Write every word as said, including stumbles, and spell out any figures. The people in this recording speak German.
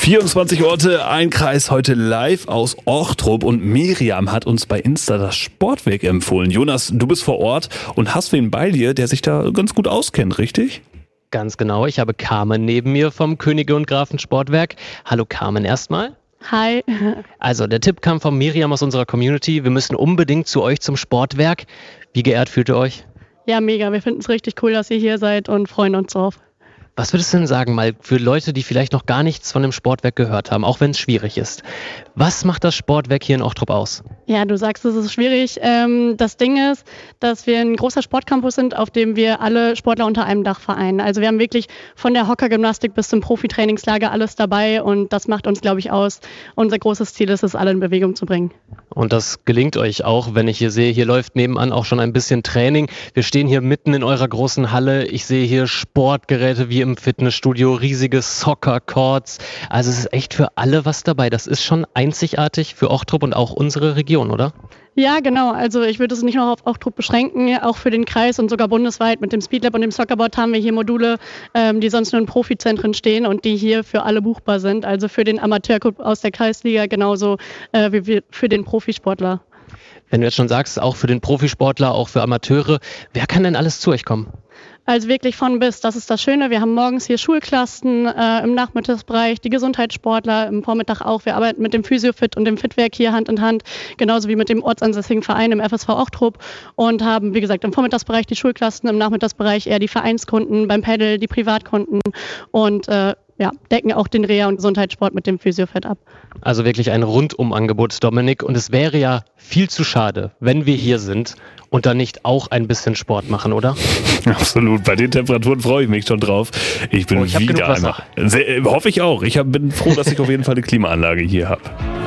vierundzwanzig Orte, ein Kreis, heute live aus Ochtrup und Miriam hat uns bei Insta das Sportwerk empfohlen. Jonas, du bist vor Ort und hast wen bei dir, der sich da ganz gut auskennt, richtig? Ganz genau, ich habe Carmen neben mir vom Könige und Grafen Sportwerk. Hallo Carmen erstmal. Hi. Also der Tipp kam von Miriam aus unserer Community, wir müssen unbedingt zu euch zum Sportwerk. Wie geehrt fühlt ihr euch? Ja, mega, wir finden es richtig cool, dass ihr hier seid und freuen uns drauf. Was würdest du denn sagen, mal für Leute, die vielleicht noch gar nichts von dem Sportwerk gehört haben, auch wenn es schwierig ist? Was macht das Sportwerk hier in Ochtrup aus? Ja, du sagst, es ist schwierig. Ähm, das Ding ist, dass wir ein großer Sportcampus sind, auf dem wir alle Sportler unter einem Dach vereinen. Also wir haben wirklich von der Hockergymnastik bis zum Profitrainingslager alles dabei und das macht uns, glaube ich, aus. Unser großes Ziel ist es, alle in Bewegung zu bringen. Und das gelingt euch auch, wenn ich hier sehe, hier läuft nebenan auch schon ein bisschen Training. Wir stehen hier mitten in eurer großen Halle. Ich sehe hier Sportgeräte wie im Fitnessstudio, riesige Soccer-Courts. Also es ist echt für alle was dabei. Das ist schon einzigartig für Ochtrup und auch unsere Region, oder? Ja, genau. Also ich würde es nicht nur auf Ochtrup beschränken, auch für den Kreis und sogar bundesweit. Mit dem Speedlab und dem Soccerboard haben wir hier Module, ähm, die sonst nur in Profizentren stehen und die hier für alle buchbar sind. Also für den Amateurclub aus der Kreisliga genauso äh, wie für den Profisportler. Wenn du jetzt schon sagst, auch für den Profisportler, auch für Amateure, wer kann denn alles zu euch kommen? Also wirklich von bis, das ist das Schöne. Wir haben morgens hier Schulklassen, äh, im Nachmittagsbereich die Gesundheitssportler, im Vormittag auch. Wir arbeiten mit dem Physiofit und dem Fitwerk hier Hand in Hand, genauso wie mit dem ortsansässigen Verein im F S V Ochtrup und haben, wie gesagt, im Vormittagsbereich die Schulklassen, im Nachmittagsbereich eher die Vereinskunden, beim Paddle die Privatkunden und äh, ja, decken auch den Reha- und Gesundheitssport mit dem Physiofit ab. Also wirklich ein Rundum-Angebot, Dominik. Und es wäre ja viel zu schade, wenn wir hier sind und dann nicht auch ein bisschen Sport machen, oder? Absolut. Bei den Temperaturen freue ich mich schon drauf. Ich bin oh, ich wieder einmal. Sehr, hoffe ich auch. Ich hab, bin froh, dass ich auf jeden Fall eine Klimaanlage hier habe.